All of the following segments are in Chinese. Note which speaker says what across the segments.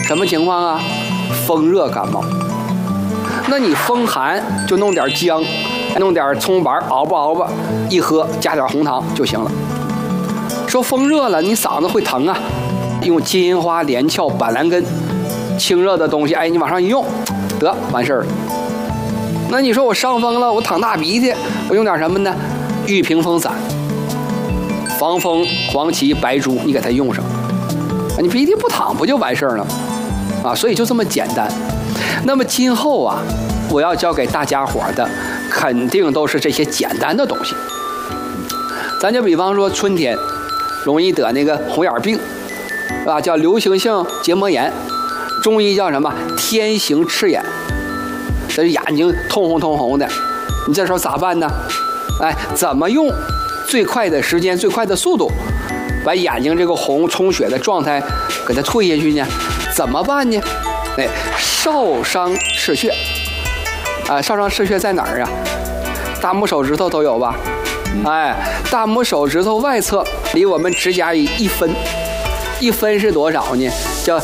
Speaker 1: 什么情况啊？风热感冒。那你风寒就弄点姜，弄点葱白熬吧，一喝加点红糖就行了。说风热了，你嗓子会疼啊，用金银花、连翘、板蓝根，清热的东西，哎，你往上一用，得完事儿了。那你说我伤风了，我淌大鼻涕，我用点什么呢？玉屏风散、防风、黄芪、白术，你给它用上，你鼻涕不淌不就完事儿了啊？所以就这么简单。那么今后啊，我要教给大家伙的，肯定都是这些简单的东西。咱就比方说春天容易得那个红眼病，是吧？叫流行性结膜炎，中医叫什么？天行赤眼。这眼睛通红的，你这时候咋办呢？哎，怎么用最快的时间、最快的速度，把眼睛这个红充血的状态给它退下去呢？怎么办呢？哎，少商赤穴啊，少商赤穴在哪儿啊？大拇手指头都有吧？哎，大拇手指头外侧离我们指甲里1分，1分是多少呢？叫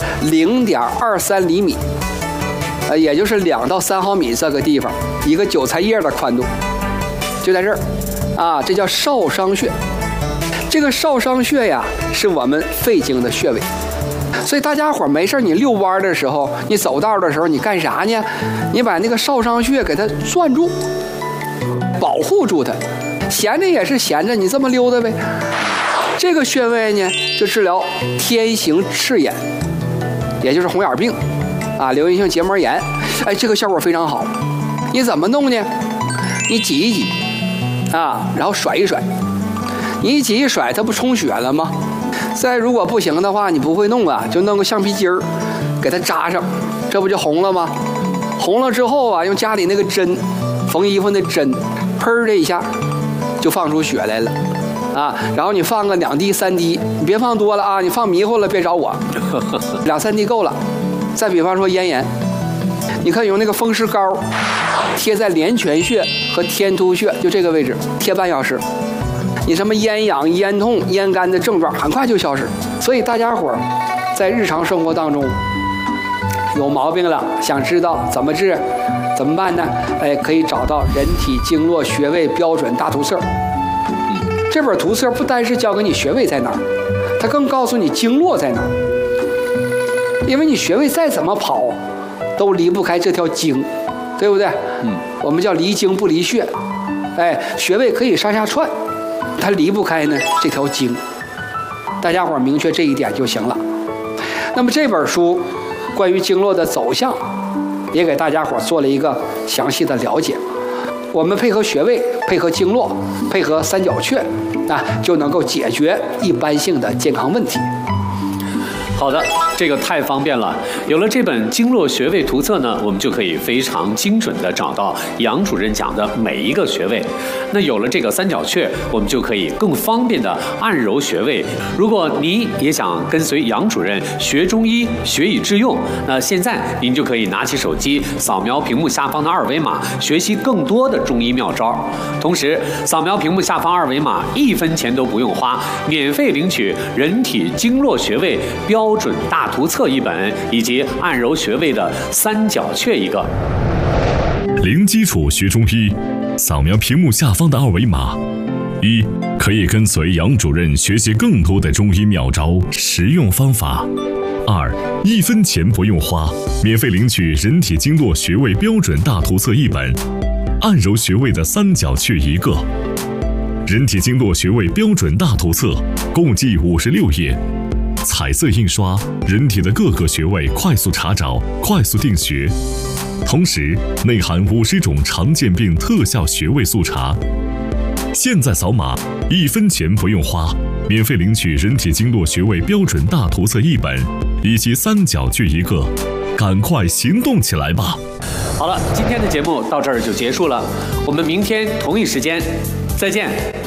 Speaker 1: 0.23厘米。也就是2到3毫米这个地方，一个韭菜叶的宽度，就在这儿，啊，这叫少商穴。这个少商穴呀，是我们肺经的穴位，所以大家伙没事你遛弯的时候，你走道的时候，你干啥呢？你把那个少商穴给它攥住，保护住它。闲着也是闲着，你这么溜达呗。这个穴位呢，就治疗天行赤眼，也就是红眼病。啊，流行性结膜炎，哎，这个效果非常好。你怎么弄呢？你挤一挤，啊，然后甩一甩。你一挤一甩，它不充血了吗？再如果不行的话，你不会弄啊，就弄个橡皮筋儿，给它扎上，这不就红了吗？红了之后啊，用家里那个针，缝衣服那针，砰的一下，就放出血来了。啊，然后你放个2滴3滴，你别放多了啊，你放迷糊了别找我，2、3滴够了。再比方说咽炎，你可以用那个风湿膏贴在连泉穴和天突穴，就这个位置贴半小时，你什么咽痒、咽痛、咽干的症状很快就消失。所以大家伙在日常生活当中有毛病了，想知道怎么治怎么办呢？哎，可以找到《人体经络穴位标准大图册》。这本图册不单是教给你穴位在哪儿，它更告诉你经络在哪儿。因为你穴位再怎么跑，都离不开这条经，对不对？我们叫离经不离穴。哎，穴位可以上下串，它离不开呢这条经。大家伙明确这一点就行了。那么这本书关于经络的走向，也给大家伙做了一个详细的了解。我们配合穴位，配合经络，配合三角穴，啊，就能够解决一般性的健康问题。
Speaker 2: 好的，这个太方便了。有了这本经络穴位图册呢，我们就可以非常精准地找到杨主任讲的每一个穴位。那有了这个三角穴，我们就可以更方便地按揉穴位。如果您也想跟随杨主任学中医，学以致用，那现在您就可以拿起手机，扫描屏幕下方的2维码，学习更多的中医妙招。同时，扫描屏幕下方2维码，1分钱都不用花，免费领取《人体经络穴位标准大图册》1本，以及按揉穴位的三角穴1个。
Speaker 3: 零基础学中医，扫描屏幕下方的2维码，1可以跟随杨主任学习更多的中医妙招、实用方法；2 1分钱不用花，免费领取《人体经络穴位标准大图册》1本，按揉穴位的三角穴1个。人体经络穴位标准大图册共计56页。彩色印刷，人体的各个穴位快速查找、快速定穴，同时内含50种常见病特效穴位速查。现在扫码，1分钱不用花，免费领取《人体经络穴位标准大图册》1本，以及三角穴1个，赶快行动起来吧！
Speaker 2: 好了，今天的节目到这儿就结束了，我们明天同一时间再见。